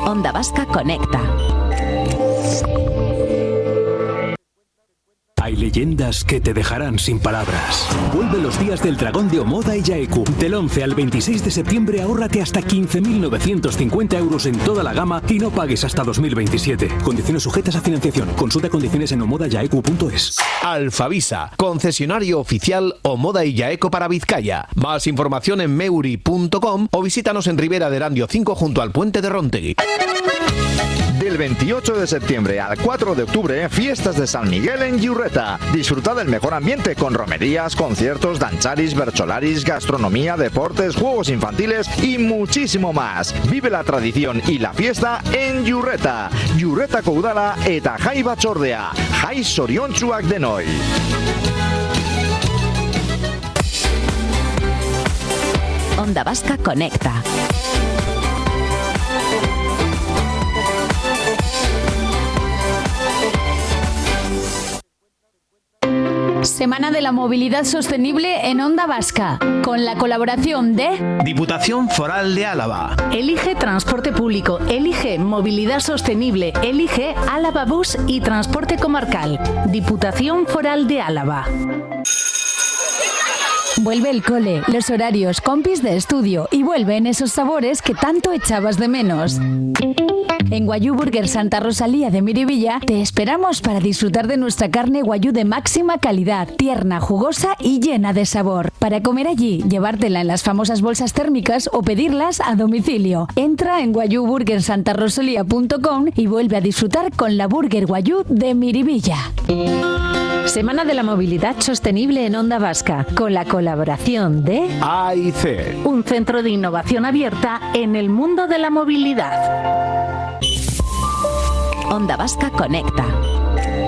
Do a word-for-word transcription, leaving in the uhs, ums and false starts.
Onda Vasca Conecta. Hay leyendas que te dejarán sin palabras. Vuelve los días del Dragón de Omoda y Yaeku. Del once al veintiséis de septiembre ahórrate hasta quince mil novecientos cincuenta euros en toda la gama y no pagues hasta dos mil veintisiete. Condiciones sujetas a financiación. Consulta condiciones en omoda yaeku punto es. Alfavisa, concesionario oficial Omoda y Yaeco para Vizcaya. Más información en meuri punto com o visítanos en Ribera de Erandio cinco junto al puente de Rontegui. Del veintiocho de septiembre al cuatro de octubre, fiestas de San Miguel en Giurreta. Disfruta del mejor ambiente con romerías, conciertos, dancharis, bercholaris, gastronomía, deportes, juegos infantiles y muchísimo más. Vive la tradición y la fiesta en Giurreta. Giurretako udala eta jai batzordea. Jai zoriontsuak denoi. Onda Vasca Conecta. Semana de la Movilidad Sostenible en Onda Vasca, con la colaboración de Diputación Foral de Álava. Elige Transporte Público, Elige Movilidad Sostenible, Elige Álava Bus y Transporte Comarcal. Diputación Foral de Álava. Vuelve el cole, los horarios, compis de estudio y vuelven esos sabores que tanto echabas de menos. En Guayú Burger Santa Rosalía de Miribilla te esperamos para disfrutar de nuestra carne guayú de máxima calidad, tierna, jugosa y llena de sabor. Para comer allí, llevártela en las famosas bolsas térmicas o pedirlas a domicilio. Entra en guayú burger santa rosalía punto com y vuelve a disfrutar con la Burger Guayú de Miribilla. Semana de la Movilidad Sostenible en Onda Vasca, con la colaboración de A I C, un centro de innovación abierta en el mundo de la movilidad. Onda Vasca Conecta.